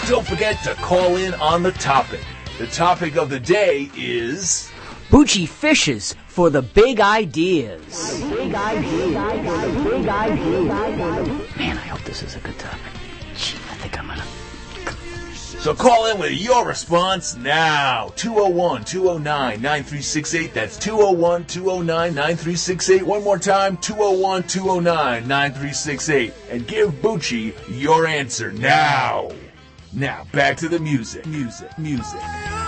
don't forget to call in on the topic. The topic of the day is... Bucci fishes for the big ideas. Man, I hope this is a good topic. Gee, I think I'm gonna... So call in with your response now. 201-209-9368. That's 201-209-9368. One more time, 201-209-9368. And give Bucci your answer now. Now, back to the music.